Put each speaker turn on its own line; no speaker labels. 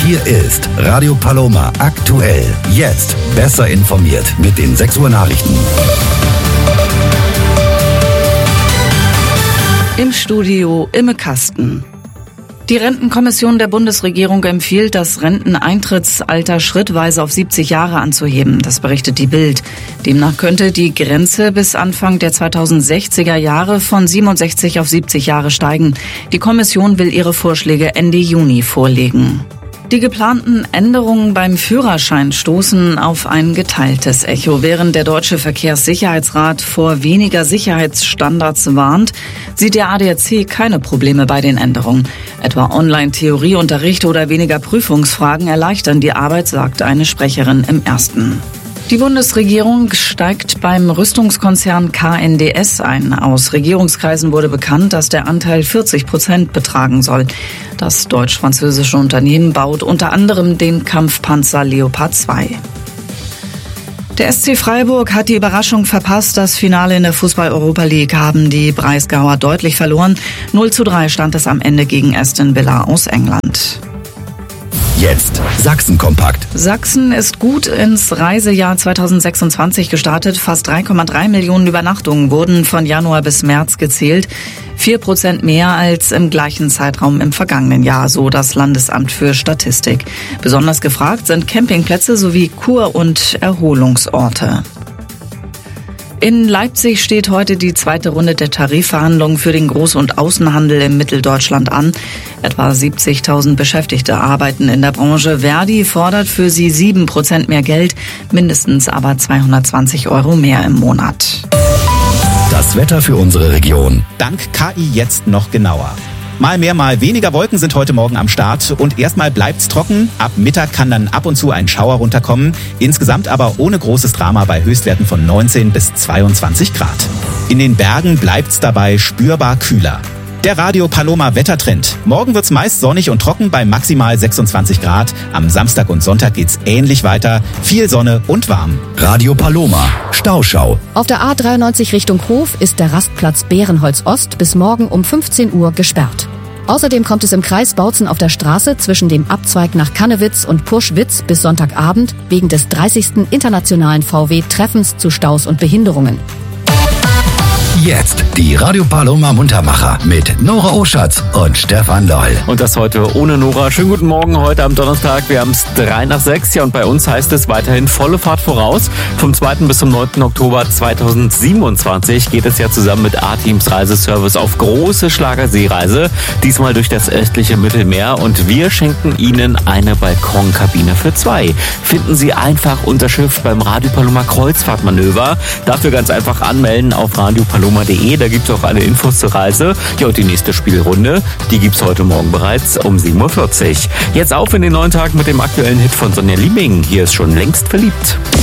Hier ist Radio Paloma aktuell. Jetzt besser informiert mit den 6 Uhr Nachrichten.
Im Studio Imme Kasten. Die Rentenkommission der Bundesregierung empfiehlt, das Renteneintrittsalter schrittweise auf 70 Jahre anzuheben. Das berichtet die Bild. Demnach könnte die Grenze bis Anfang der 2060er Jahre von 67 auf 70 Jahre steigen. Die Kommission will ihre Vorschläge Ende Juni vorlegen. Die geplanten Änderungen beim Führerschein stoßen auf ein geteiltes Echo. Während der Deutsche Verkehrssicherheitsrat vor weniger Sicherheitsstandards warnt, sieht der ADAC keine Probleme bei den Änderungen. Etwa Online-Theorieunterricht oder weniger Prüfungsfragen erleichtern die Arbeit, sagt eine Sprecherin im Ersten. Die Bundesregierung steigt beim Rüstungskonzern KNDS ein. Aus Regierungskreisen wurde bekannt, dass der Anteil 40% betragen soll. Das deutsch-französische Unternehmen baut unter anderem den Kampfpanzer Leopard 2. Der SC Freiburg hat die Überraschung verpasst. Das Finale in der Fußball-Europa League haben die Breisgauer deutlich verloren. 0:3 stand es am Ende gegen Aston Villa aus England.
Jetzt Sachsen-Kompakt.
Sachsen ist gut ins Reisejahr 2026 gestartet. Fast 3,3 Millionen Übernachtungen wurden von Januar bis März gezählt. 4% mehr als im gleichen Zeitraum im vergangenen Jahr, so das Landesamt für Statistik. Besonders gefragt sind Campingplätze sowie Kur- und Erholungsorte. In Leipzig steht heute die zweite Runde der Tarifverhandlungen für den Groß- und Außenhandel im Mitteldeutschland an. Etwa 70.000 Beschäftigte arbeiten in der Branche. Verdi fordert für sie 7% mehr Geld, mindestens aber 220 € mehr im Monat.
Das Wetter für unsere Region.
Dank KI jetzt noch genauer. Mal mehr, mal weniger Wolken sind heute Morgen am Start und erstmal bleibt's trocken. Ab Mittag kann dann ab und zu ein Schauer runterkommen. Insgesamt aber ohne großes Drama bei Höchstwerten von 19 bis 22 Grad. In den Bergen bleibt's dabei spürbar kühler. Der Radio Paloma Wettertrend. Morgen wird's meist sonnig und trocken bei maximal 26 Grad. Am Samstag und Sonntag geht's ähnlich weiter. Viel Sonne und warm.
Radio Paloma. Stauschau.
Auf der A93 Richtung Hof ist der Rastplatz Bärenholz Ost bis morgen um 15 Uhr gesperrt. Außerdem kommt es im Kreis Bautzen auf der Straße zwischen dem Abzweig nach Kannewitz und Puschwitz bis Sonntagabend wegen des 30. internationalen VW-Treffens zu Staus und Behinderungen.
Jetzt die Radio Paloma Muntermacher mit Nora Oschatz und Stefan Loll.
Und das heute ohne Nora. Schönen guten Morgen heute am Donnerstag. Wir haben es 3 nach 6. Ja, und bei uns heißt es weiterhin volle Fahrt voraus. Vom 2. bis zum 9. Oktober 2027 geht es ja zusammen mit A-Teams Reiseservice auf große Schlagerseereise. Diesmal durch das östliche Mittelmeer. Und wir schenken Ihnen eine Balkonkabine für 2. Finden Sie einfach unser Schiff beim Radio Paloma Kreuzfahrtmanöver. Dafür ganz einfach anmelden auf radiopaloma.de. Da gibt es auch alle Infos zur Reise. Ja, und die nächste Spielrunde, die gibt es heute Morgen bereits um 7:40 Uhr. Jetzt auf in den neuen Tag mit dem aktuellen Hit von Sonja Liebing. Hier ist schon längst verliebt.